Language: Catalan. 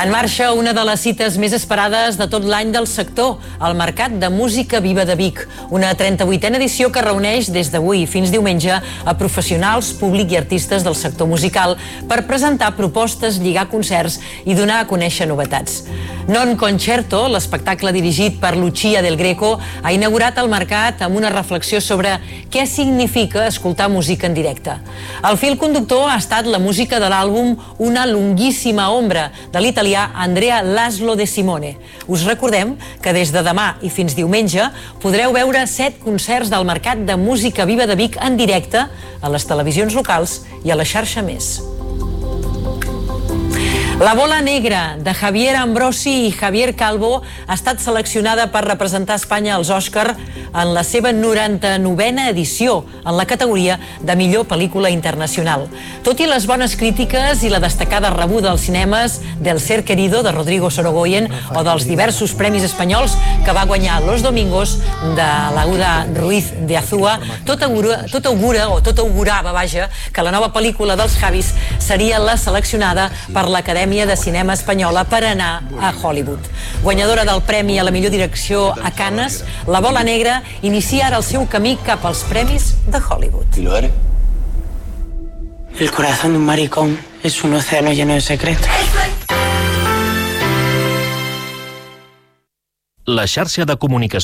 En marxa una de les cites més esperades de tot l'any del sector, el Mercat de Música Viva de Vic, una 38a edició que reuneix des d'avui fins diumenge a professionals, públic i artistes del sector musical per presentar propostes, lligar concerts i donar a conèixer novetats. Non Concerto, l'espectacle dirigit per Lucia del Greco, ha inaugurat el mercat amb una reflexió sobre què significa escoltar música en directe. El fil conductor ha estat la música de l'àlbum Una lunguíssima ombra, de l'italià Andrea Laszlo De Simone. Us recordem que des de demà i fins diumenge podreu veure 7 concerts del Mercat de Música Viva de Vic en directe a les televisions locals i a la xarxa Més. La bola negra, de Javier Ambrosi i Javier Calvo, ha estat seleccionada per representar Espanya als Òscar en la seva 99a edició, en la categoria de millor pel·lícula internacional. Tot i les bones crítiques i la destacada rebuda als cinemes del Ser Querido, de Rodrigo Sorogoyen, o dels diversos premis espanyols que va guanyar Los Domingos, de Laura Ruiz de Azúa, tot augurava que la nova pel·lícula dels Javis seria la seleccionada per l'Acadèmia de Cinema Espanyola per anar a Hollywood. Guanyadora del Premi a la millor direcció a Cannes, La bola negra inicia ara el seu camí cap als premis de Hollywood. ¿Y lo eres? El corazón de un maricón es un océano lleno de secretos. La xarxa de comunicació